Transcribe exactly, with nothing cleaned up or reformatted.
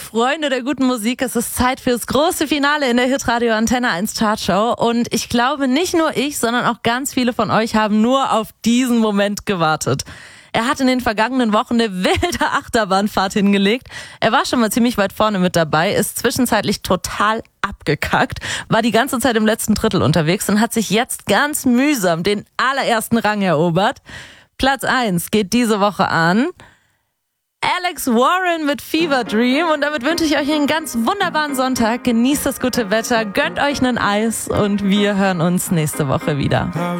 Freunde der guten Musik, es ist Zeit fürs große Finale in der Hitradio Antenne eins Chartshow. Und ich glaube, nicht nur ich, sondern auch ganz viele von euch haben nur auf diesen Moment gewartet. Er hat in den vergangenen Wochen eine wilde Achterbahnfahrt hingelegt. Er war schon mal ziemlich weit vorne mit dabei, ist zwischenzeitlich total abgekackt, war die ganze Zeit im letzten Drittel unterwegs und hat sich jetzt ganz mühsam den allerersten Rang erobert. Platz eins geht diese Woche an Alex Warren mit Fever Dream, und damit wünsche ich euch einen ganz wunderbaren Sonntag. Genießt das gute Wetter, gönnt euch einen Eis und wir hören uns nächste Woche wieder.